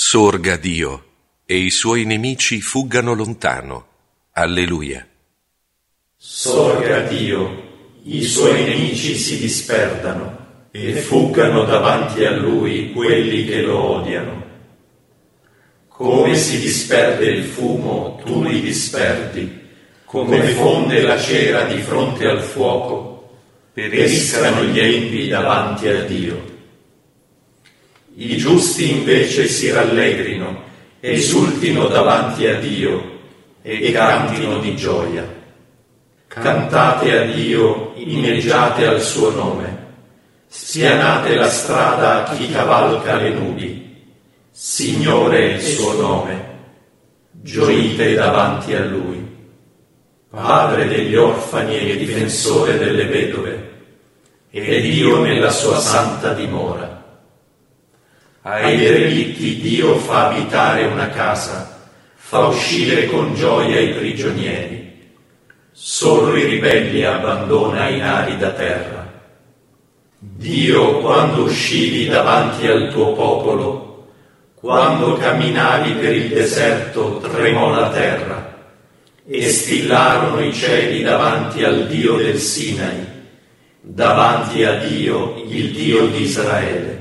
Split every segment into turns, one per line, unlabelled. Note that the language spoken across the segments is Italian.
Sorga Dio e i suoi nemici fuggano lontano. Alleluia.
Sorga Dio, i suoi nemici si disperdano e fuggano davanti a Lui quelli che lo odiano. Come si disperde il fumo, tu li disperdi, come fonde la cera di fronte al fuoco, periscano gli empi davanti a Dio. I giusti invece si rallegrino, esultino davanti a Dio e cantino di gioia. Cantate a Dio, inneggiate al suo nome, spianate la strada a chi cavalca le nubi. Signore è il suo nome, gioite davanti a Lui. Padre degli orfani e difensore delle vedove, è Dio nella sua santa dimora. Ai derelitti Dio fa abitare una casa, fa uscire con gioia i prigionieri. Solo i ribelli abbandona in arida terra. Dio, quando uscivi davanti al tuo popolo, quando camminavi per il deserto, tremò la terra, e stillarono i cieli davanti al Dio del Sinai, davanti a Dio, il Dio di Israele.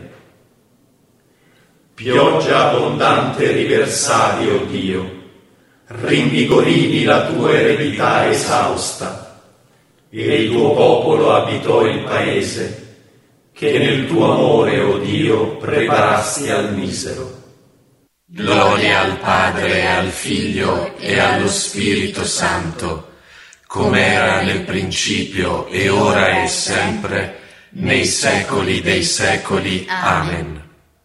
Pioggia abbondante riversavi, o Dio, rinvigorivi la tua eredità esausta, e il tuo popolo abitò il paese, che nel tuo amore, o Dio, preparasti al misero.
Gloria al Padre, al Figlio e allo Spirito Santo, come era nel principio e ora e sempre, nei secoli dei secoli. Amen.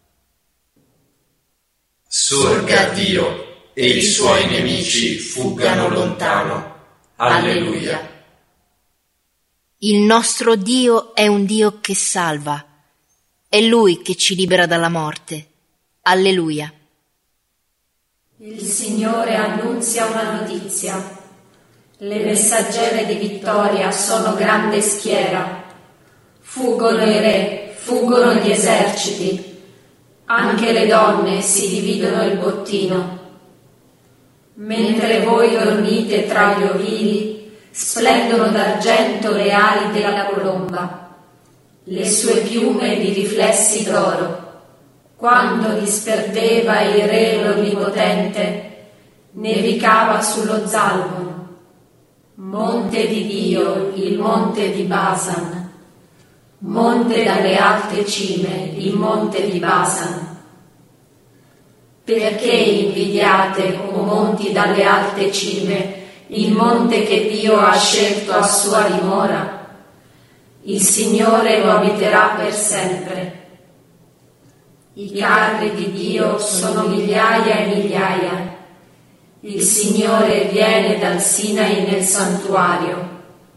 Sorga Dio e i suoi nemici fuggano lontano. Alleluia.
Il nostro Dio è un Dio che salva. È Lui che ci libera dalla morte. Alleluia.
Il Signore annunzia una notizia. Le messaggere di vittoria sono grande schiera. Fuggono i re, fuggono gli eserciti. Anche le donne si dividono il bottino. Mentre voi dormite tra gli ovili, splendono d'argento le ali della colomba, le sue piume di riflessi d'oro. Quando disperdeva il re l'Onnipotente, nevicava sullo Zalmon, monte di Dio, il monte di Basan, monte dalle alte cime, il monte di Basan. Perché invidiate, o monti dalle alte cime, il monte che Dio ha scelto a sua dimora? Il Signore lo abiterà per sempre. I carri di Dio sono migliaia e migliaia. Il Signore viene dal Sinai nel santuario.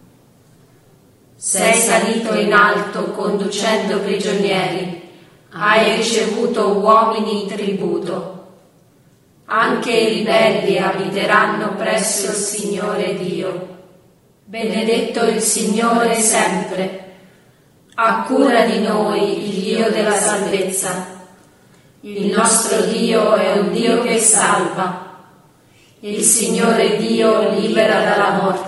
Sei salito in alto conducendo prigionieri, hai ricevuto uomini in tributo. Anche i ribelli abiteranno presso il Signore Dio. Benedetto il Signore sempre. Ha cura di noi il Dio della salvezza. Il nostro Dio è un Dio che salva. Il Signore Dio libera dalla morte.